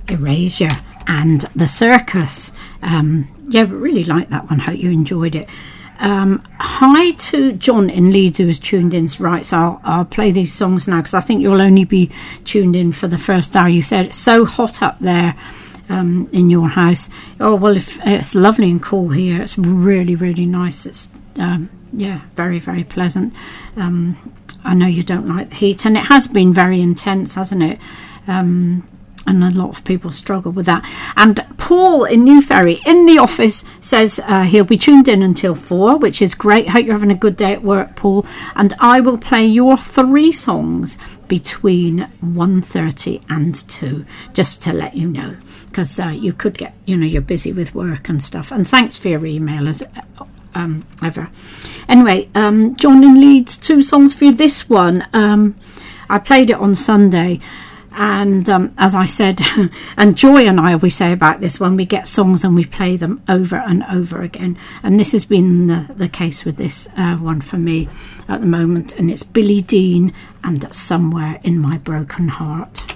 Erasure and The Circus. Yeah, really like that one. Hope you enjoyed it. Hi to John in Leeds, who was tuned in. Right, so I'll play these songs now, because I think you'll only be tuned in for the first hour. You said it's so hot up there in your house. Oh, well, if it's lovely and cool here. It's really, really nice. It's yeah, very, very pleasant. I know you don't like the heat, and it has been very intense, hasn't it? And a lot of people struggle with that. And Paul in New Ferry in the office says he'll be tuned in until 4, which is great. Hope you're having a good day at work, Paul. And I will play your 3 songs between 1:30 and 2, just to let you know, because you could get, you're busy with work and stuff. And thanks for your email as ever. Anyway, John in Leeds, 2 songs for you. This one, I played it on Sunday. And as I said, and Joy and I always say about this one, we get songs and we play them over and over again. And this has been the case with this one for me at the moment. And it's Billy Dean and Somewhere in My Broken Heart.